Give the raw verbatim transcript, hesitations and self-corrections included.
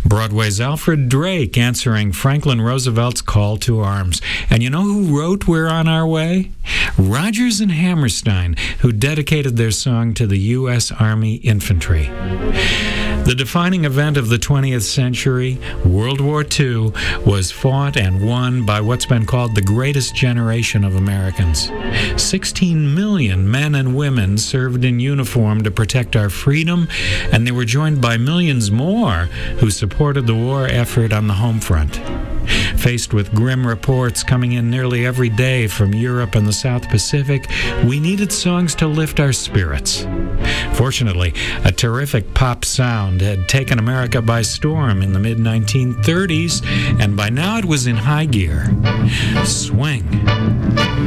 Broadway's Alfred Drake answering Franklin Roosevelt's call to arms. And you know who wrote We're on Our Way? Rodgers and Hammerstein, who dedicated their song to the U S Army Infantry. The defining event of the twentieth century, World War Two, was fought and won by what's been called the greatest generation of Americans. sixteen million men and women served in uniform to protect our freedom, and they were joined by millions more who supported the war effort on the home front. Faced with grim reports coming in nearly every day from Europe and the South Pacific, we needed songs to lift our spirits. Fortunately, a terrific pop sound had taken America by storm in the mid nineteen thirties, and by now it was in high gear. Swing.